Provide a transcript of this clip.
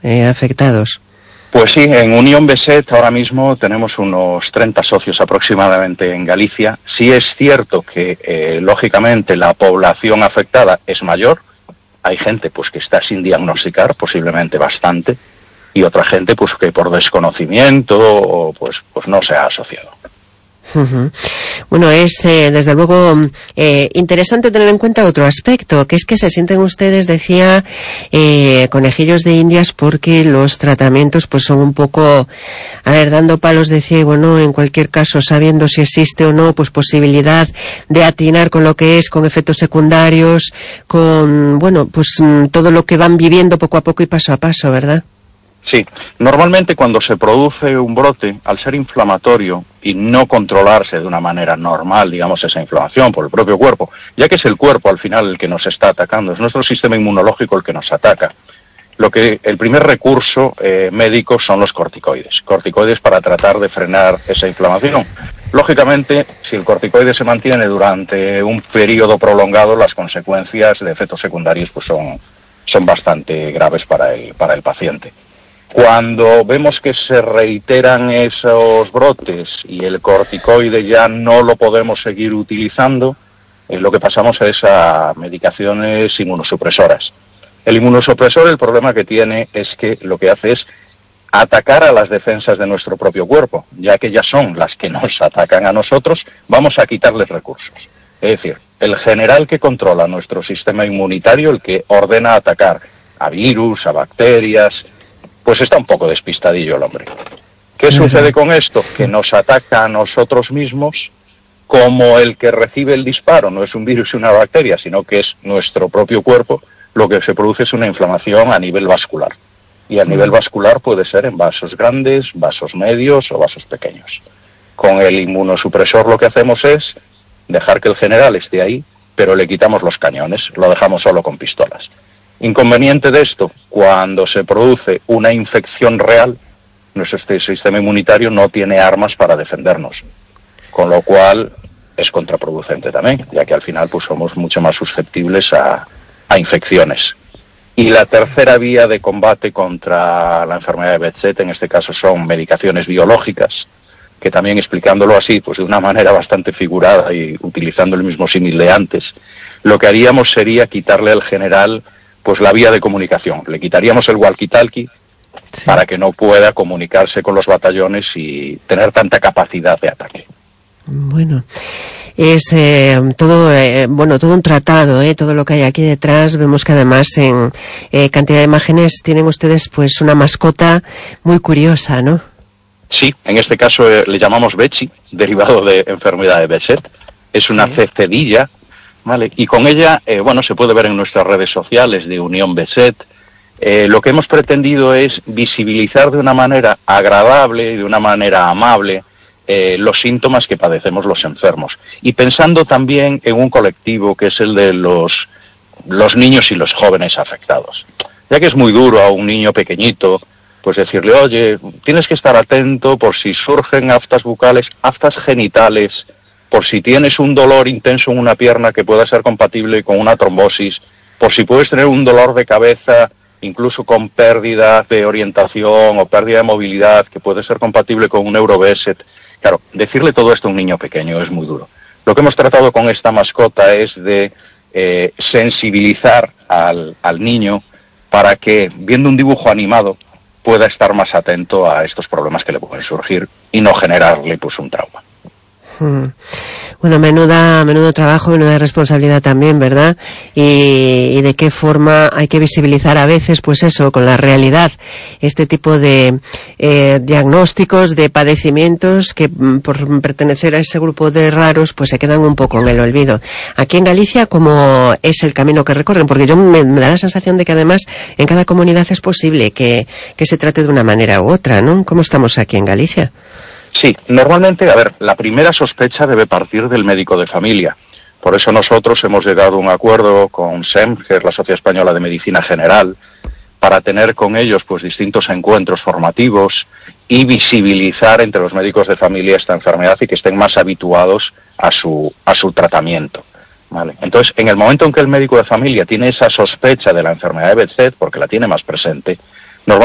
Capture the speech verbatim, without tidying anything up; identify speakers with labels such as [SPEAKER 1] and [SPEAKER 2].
[SPEAKER 1] eh, afectados.
[SPEAKER 2] Pues sí, en Unión Beset ahora mismo tenemos unos treinta socios aproximadamente en Galicia. Sí es cierto que, eh, lógicamente, la población afectada es mayor. Hay gente pues que está sin diagnosticar, posiblemente bastante, y otra gente pues que por desconocimiento o pues pues no se ha asociado.
[SPEAKER 1] Uh-huh. Bueno, es eh, desde luego eh, interesante tener en cuenta otro aspecto, que es que se sienten ustedes, decía, eh, conejillos de indias porque los tratamientos pues son un poco, a ver, dando palos de ciego, ¿no? En cualquier caso, sabiendo si existe o no, pues posibilidad de atinar con lo que es, con efectos secundarios, con, bueno, pues todo lo que van viviendo poco a poco y paso a paso, ¿verdad?
[SPEAKER 2] Sí, normalmente cuando se produce un brote, al ser inflamatorio y no controlarse de una manera normal, digamos, esa inflamación por el propio cuerpo, ya que es el cuerpo al final el que nos está atacando, es nuestro sistema inmunológico el que nos ataca. Lo que el primer recurso eh, médico son los corticoides, corticoides para tratar de frenar esa inflamación. Lógicamente, si el corticoide se mantiene durante un periodo prolongado, las consecuencias de efectos secundarios pues son, son bastante graves para el, para el paciente. Cuando vemos que se reiteran esos brotes y el corticoide ya no lo podemos seguir utilizando, eh, lo que pasamos es a medicaciones inmunosupresoras. El inmunosupresor, el problema que tiene es que lo que hace es atacar a las defensas de nuestro propio cuerpo, ya que ya son las que nos atacan a nosotros, vamos a quitarles recursos. Es decir, el general que controla nuestro sistema inmunitario, el que ordena atacar a virus, a bacterias, pues está un poco despistadillo el hombre. ¿Qué sucede con esto? Que nos ataca a nosotros mismos como el que recibe el disparo. No es un virus y una bacteria, sino que es nuestro propio cuerpo. Lo que se produce es una inflamación a nivel vascular. Y a nivel vascular puede ser en vasos grandes, vasos medios o vasos pequeños. Con el inmunosupresor lo que hacemos es dejar que el general esté ahí, pero le quitamos los cañones, lo dejamos solo con pistolas. Inconveniente de esto, cuando se produce una infección real, nuestro sistema inmunitario no tiene armas para defendernos, con lo cual es contraproducente también, ya que al final pues somos mucho más susceptibles a, a infecciones. Y la tercera vía de combate contra la enfermedad de Behçet, en este caso son medicaciones biológicas, que también explicándolo así, pues de una manera bastante figurada y utilizando el mismo símil de antes, lo que haríamos sería quitarle al general pues la vía de comunicación. Le quitaríamos el walkie-talkie sí. para que no pueda comunicarse con los batallones y tener tanta capacidad de ataque.
[SPEAKER 1] Bueno, es eh, todo eh, bueno todo un tratado, eh, todo lo que hay aquí detrás. Vemos que además en eh, cantidad de imágenes tienen ustedes pues una mascota muy curiosa, ¿no?
[SPEAKER 2] Sí, en este caso eh, le llamamos Bechi, derivado de enfermedad de Behçet. Es una sí. cecedilla. Vale, y con ella, eh, bueno, se puede ver en nuestras redes sociales de Unión Beset. Eh, lo que hemos pretendido es visibilizar de una manera agradable y de una manera amable eh, los síntomas que padecemos los enfermos. Y pensando también en un colectivo que es el de los, los niños y los jóvenes afectados. Ya que es muy duro a un niño pequeñito, pues decirle, oye, tienes que estar atento por si surgen aftas bucales, aftas genitales, por si tienes un dolor intenso en una pierna que pueda ser compatible con una trombosis, por si puedes tener un dolor de cabeza, incluso con pérdida de orientación o pérdida de movilidad, que puede ser compatible con un Euro-Behçet. Claro, decirle todo esto a un niño pequeño es muy duro. Lo que hemos tratado con esta mascota es de eh, sensibilizar al, al niño para que, viendo un dibujo animado, pueda estar más atento a estos problemas que le pueden surgir y no generarle pues un trauma.
[SPEAKER 1] Hmm. Bueno, menuda, menudo trabajo, menuda responsabilidad también, ¿verdad? Y, y de qué forma hay que visibilizar a veces, pues eso, con la realidad, este tipo de eh, diagnósticos, de padecimientos que por pertenecer a ese grupo de raros, pues se quedan un poco en el olvido. Aquí en Galicia, ¿cómo es el camino que recorren? Porque yo me, me da la sensación de que además en cada comunidad es posible que, que se trate de una manera u otra, ¿no? ¿Cómo estamos aquí en Galicia?
[SPEAKER 2] Sí, normalmente, a ver, la primera sospecha debe partir del médico de familia. Por eso nosotros hemos llegado a un acuerdo con S E M, que es la Sociedad Española de Medicina General, para tener con ellos pues distintos encuentros formativos y visibilizar entre los médicos de familia esta enfermedad y que estén más habituados a su, a su tratamiento. ¿Vale? Entonces, en el momento en que el médico de familia tiene esa sospecha de la enfermedad de Behçet, porque la tiene más presente,